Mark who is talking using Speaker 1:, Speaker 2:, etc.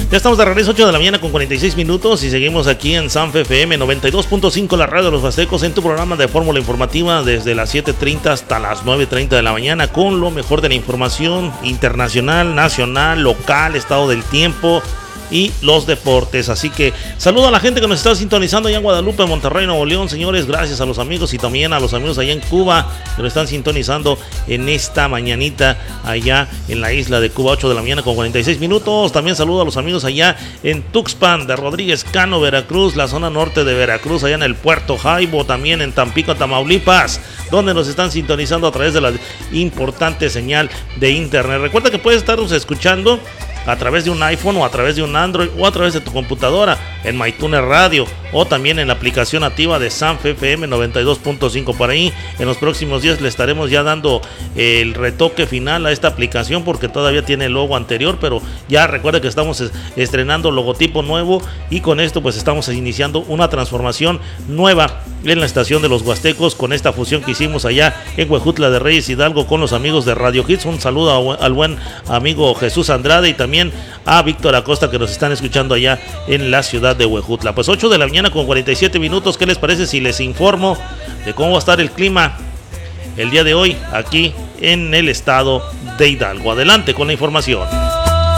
Speaker 1: Ya estamos de regreso, 8 de la mañana con 46 minutos y seguimos aquí en Sanfe FM 92.5, la radio de los Huastecos, en tu programa de fórmula informativa desde las 7:30 hasta las 9:30 de la mañana con lo mejor de la información internacional, nacional, local, estado del tiempo y los deportes. Así que saludo a la gente que nos está sintonizando allá en Guadalupe, Monterrey, Nuevo León, señores. Gracias a los amigos y también a los amigos allá en Cuba que nos están sintonizando en esta mañanita allá en la isla de Cuba, 8 de la mañana con 46 minutos. También saludo a los amigos allá en Tuxpan de Rodríguez Cano, Veracruz, la zona norte de Veracruz, allá en el Puerto Jaibo, también en Tampico, Tamaulipas, donde nos están sintonizando a través de la importante señal de internet. Recuerda que puedes estarnos escuchando a través de un iPhone o a través de un Android o a través de tu computadora en MyTuner Radio o también en la aplicación nativa de Sanfe FM 92.5. Por ahí en los próximos días le estaremos ya dando el retoque final a esta aplicación porque todavía tiene el logo anterior, pero ya recuerda que estamos estrenando logotipo nuevo y con esto pues estamos iniciando una transformación nueva en la estación de los Huastecos con esta fusión que hicimos allá en Huejutla de Reyes, Hidalgo, con los amigos de Radio Hits. Un saludo al buen amigo Jesús Andrade y también a Víctor Acosta que nos están escuchando allá en la ciudad de Huejutla. Pues 8 de la mañana con 47 minutos. ¿Qué les parece si les informo de cómo va a estar el clima el día de hoy aquí en el estado de Hidalgo? Adelante con la información.